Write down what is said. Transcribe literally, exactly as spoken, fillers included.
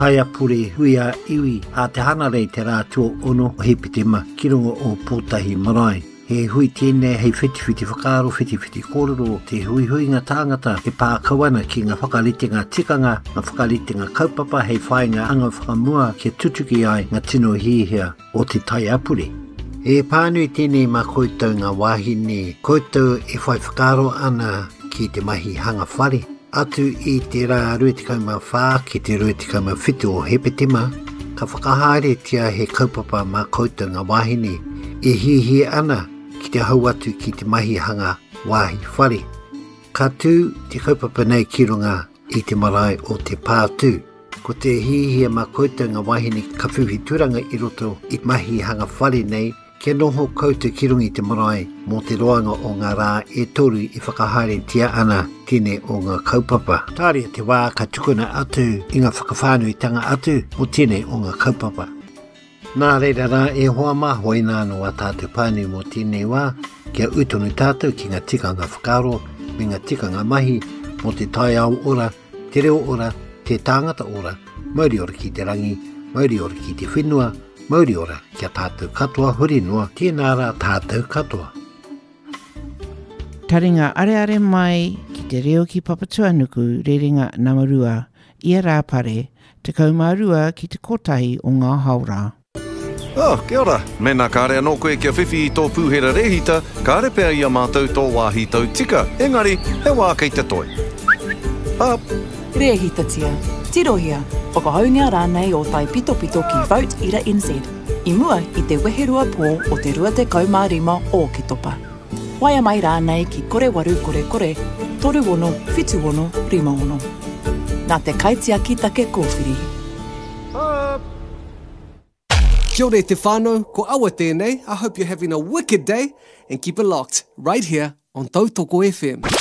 Haia pure hui a iwi a te hana rei te rā tua ono o Hipitima ki runga o Pōtahi Marae. He hui tēnei hei whiti-whiti whakaaro, whiti-whiti kōrero, te hui hui ngā tāngata e pā kawana ki ngā whakalite ngā tikanga, ngā whakalite ngā kaupapa hei whainga anga whakamua kia tutuki ai ngā tino hihia o te tai apuri. E pānui tēnei mā koutou ngā wāhine, koutou e whai whakaaro ana ki te mahi hanga whare. Atu i te rā ruetikama whā ki te ruetikama whitu o Hipitima, ka whakahaere tia he kaupapa mā koutou ngā wāhine e hihi ana ki te hau atu ki te mahi hanga wāhi whare. Ka tū te kaupapa nei ki runga i te marae o te pātū. Ko te hihia mā koutou ngā wāhine ka whiwhi turanga i roto i mahi hanga whare nei, kia noho koutou ki runga i te marae mō te roanga o ngā rā e toru i whakahaere tia ana tine o ngā kaupapa. Tāria te wā ka tukuna atu i ngā whakawhānuitanga atu o tine o ngā kaupapa. Nā reira rā e hoa maho i nāno a tātou pānu mō tēnei wā, kia utonu tātou ki ngā tikanga whakaaro, me ngā tikanga mahi, mō te tai au ora, te reo ora, te tāngata ora, mauri ora ki te rangi, mauri ora ki te whenua, mauri ora kia tātou katoa huri noa, tēnā rā tātou katoa. Taringa are are mai ki te reo ki Papatuanuku rerenga Namarua, ia rā pare, te kaumārua ki te kotahi o ngā haura. Oh, kia ora. Mena kāre anō koe kia whiwhi i tō pūhera rehita, kāre pēr ia mātou tō wāhi tau tika. Engari, he wā kei te toi. Up. Rehita tia. Tirohia. Whakahaungia rānei o tai pito pito ki Vote Ira N Z. I mua i te weherua pō o te rua te kaumārima o ki topa. Waia mai rānei ki kore waru kore kore, toru ono, whitu ono, rima ono. Nā te kaitia ki take kōwhiri. Kia ora te whānau, ko awa tēnei. I hope you're having a wicked day and keep it locked right here on Tautoko F M.